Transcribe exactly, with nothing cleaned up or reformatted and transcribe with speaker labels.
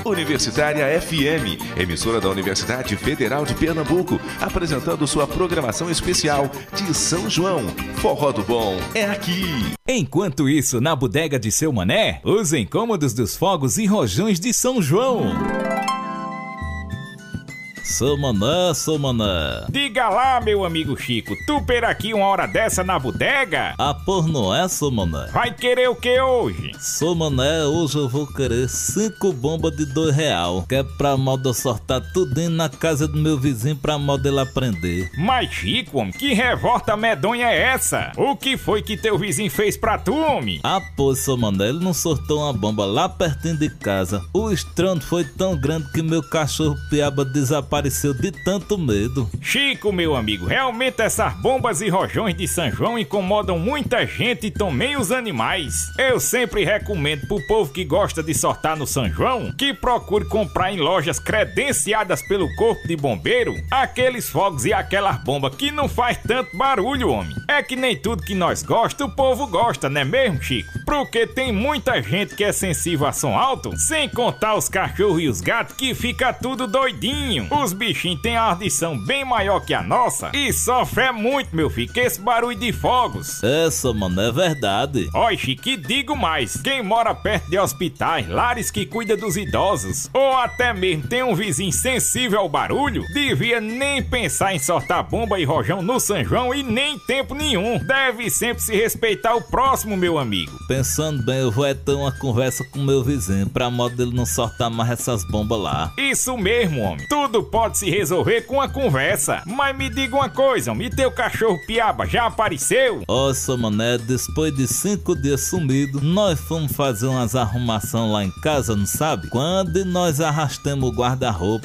Speaker 1: Universitária F M, emissora da Universidade Federal de Pernambuco, apresentando sua programação especial de São João. Forró do Bom é aqui.
Speaker 2: Enquanto isso, na bodega de seu Mané, os incômodos dos fogos e rojões de São João. Seu Mané, seu Mané.
Speaker 3: Diga lá, meu amigo Chico, tu per aqui uma hora dessa na bodega?
Speaker 2: Ah, por não é, seu Mané?
Speaker 3: Vai querer o que hoje?
Speaker 2: Seu Mané, hoje eu vou querer cinco bombas de dois real, que é pra moda sortar tudinho na casa do meu vizinho pra moda ele aprender.
Speaker 3: Mas Chico, homem, que revolta medonha é essa? O que foi que teu vizinho fez pra tu, homem?
Speaker 2: Ah, pô, seu Mané, ele não sortou uma bomba lá pertinho de casa. O estrondo foi tão grande que meu cachorro piaba desapareceu. Apareceu de tanto medo.
Speaker 3: Chico, meu amigo, realmente essas bombas e rojões de São João incomodam muita gente e também os animais. Eu sempre recomendo pro povo que gosta de sortar no São João que procure comprar em lojas credenciadas pelo Corpo de Bombeiro aqueles fogos e aquelas bombas que não faz tanto barulho, homem. É que nem tudo que nós gosta, o povo gosta, não é mesmo, Chico? Porque tem muita gente que é sensível a som alto, sem contar os cachorros e os gatos que fica tudo doidinho. Os bichinhos têm uma audição bem maior que a nossa e sofre muito, meu filho, com esse barulho de fogos.
Speaker 2: Essa, mano, é verdade.
Speaker 3: Oi, Chico, e digo mais, quem mora perto de hospitais, lares que cuida dos idosos, ou até mesmo tem um vizinho sensível ao barulho, devia nem pensar em soltar bomba e rojão no São João e nem tempo nenhum. Deve sempre se respeitar o próximo, meu amigo.
Speaker 2: Pensando bem, eu vou é ter uma conversa com meu vizinho pra modo dele não soltar mais essas bombas lá.
Speaker 3: Isso mesmo, homem. Tudo pode se resolver com a conversa. Mas me diga uma coisa, homem, e teu cachorro piaba já apareceu?
Speaker 2: Nossa, mané, depois de cinco dias sumido, nós fomos fazer umas arrumações lá em casa, não sabe? Quando nós arrastamos o guarda-roupa,